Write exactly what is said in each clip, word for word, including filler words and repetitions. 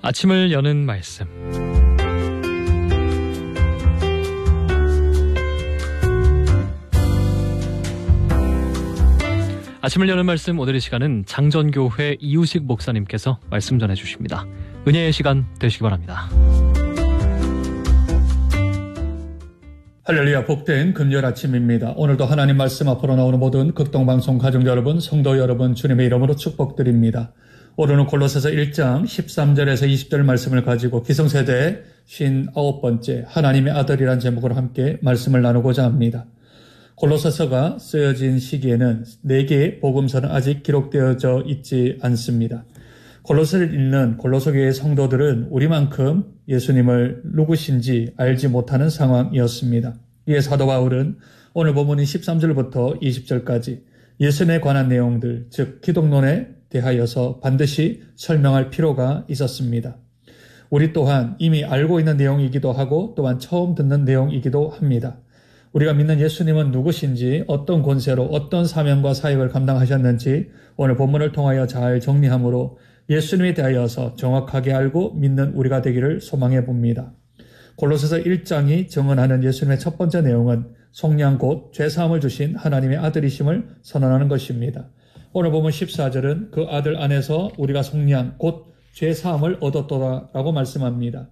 아침을 여는 말씀. 아침을 여는 말씀, 오늘의 시간은 장전교회 이우식 목사님께서 말씀 전해주십니다. 은혜의 시간 되시기 바랍니다. 할렐루야, 복된 금요일 아침입니다. 오늘도 하나님 말씀 앞으로 나오는 모든 극동방송 가족 여러분, 성도 여러분, 주님의 이름으로 축복드립니다. 오늘은 골로새서 일 장 십삼 절에서 이십 절 말씀을 가지고 기성세대의 오십구 번째 하나님의 아들이란 제목으로 함께 말씀을 나누고자 합니다. 골로새서가 쓰여진 시기에는 네 개의 복음서는 아직 기록되어져 있지 않습니다. 골로새를 읽는 골로새 교회의 성도들은 우리만큼 예수님을 누구신지 알지 못하는 상황이었습니다. 이에 사도 바울은 오늘 본문인 십삼 절부터 이십 절까지 예수님에 관한 내용들, 즉 기독론에 대하여서 반드시 설명할 필요가 있었습니다. 우리 또한 이미 알고 있는 내용이기도 하고 또한 처음 듣는 내용이기도 합니다. 우리가 믿는 예수님은 누구신지, 어떤 권세로 어떤 사명과 사역을 감당하셨는지 오늘 본문을 통하여 잘 정리함으로 예수님에 대하여서 정확하게 알고 믿는 우리가 되기를 소망해 봅니다. 골로새서 일 장이 증언하는 예수님의 첫 번째 내용은 속량 곧 죄사함을 주신 하나님의 아들이심을 선언하는 것입니다. 오늘 보면 십사 절은 그 아들 안에서 우리가 속량 곧 죄사함을 얻었도다라고 말씀합니다.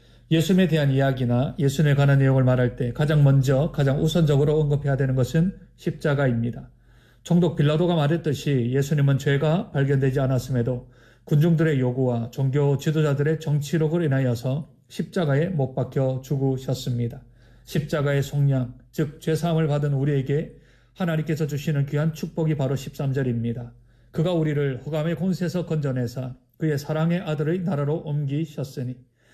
예수님에 대한 이야기나 예수님에 관한 내용을 말할 때 가장 먼저 가장 우선적으로 언급해야 되는 것은 십자가입니다. 총독 빌라도가 말했듯이 예수님은 죄가 발견되지 않았음에도 군중들의 요구와 종교 지도자들의 정치력으로 인하여서 십자가에 못 박혀 죽으셨습니다. 십자가의 속량, 즉 죄사함을 받은 우리에게 하나님께서 주시는 귀한 축복이 바로 십삼 절입니다. 그가 우리를 흑암의 권세에서 건져내사 그의 사랑의 아들의 나라로 옮기셨으니,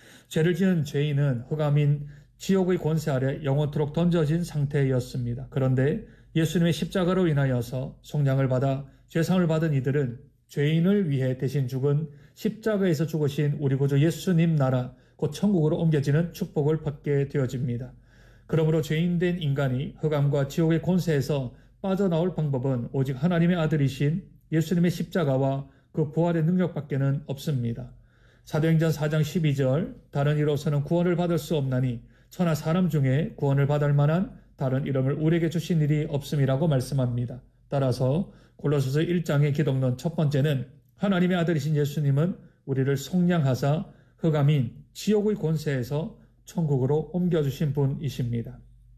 죄를 지은 죄인은 흑암인 지옥의 권세 아래 영원토록 던져진 상태였습니다. 그런데 예수님의 십자가로 인하여서 속량을 받아 죄상을 받은 이들은 죄인을 위해 대신 죽은 십자가에서 죽으신 우리 구주 예수님 나라 곧 천국으로 옮겨지는 축복을 받게 되어집니다. 그러므로 죄인된 인간이 흑암과 지옥의 권세에서 빠져나올 방법은 오직 하나님의 아들이신 예수님의 십자가와 그 부활의 능력밖에는 없습니다. 사도행전 사 장 십이 절, 다른 이로서는 구원을 받을 수 없나니 천하 사람 중에 구원을 받을 만한 다른 이름을 우리에게 주신 일이 없음이라고 말씀합니다. 따라서 골로새서 일 장의 기독론 첫 번째는 하나님의 아들이신 예수님은 우리를 속량하사 흑암인 지옥의 권세에서 천국으로 옮겨주신 분이십니다.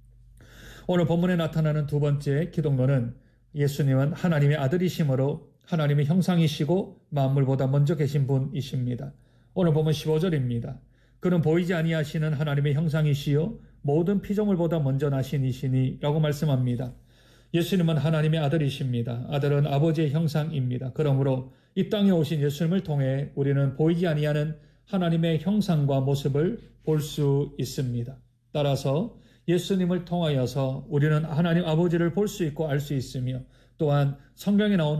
오늘 본문에 나타나는 두 번째 기독론은 예수님은 하나님의 아들이심으로 하나님의 형상이시고 만물보다 먼저 계신 분이십니다. 오늘 본문 십오 절입니다. 그는 보이지 아니하시는 하나님의 형상이시요 모든 피조물보다 먼저 나신 이시니 라고 말씀합니다. 예수님은 하나님의 아들이십니다. 아들은 아버지의 형상입니다. 그러므로 이 땅에 오신 예수님을 통해 우리는 보이지 아니하는 하나님의 형상과 모습을 볼 수 있습니다. 따라서 예수님을 통하여서 우리는 하나님 아버지를 볼 수 있고 알 수 있으며, 또한 성경에 나오는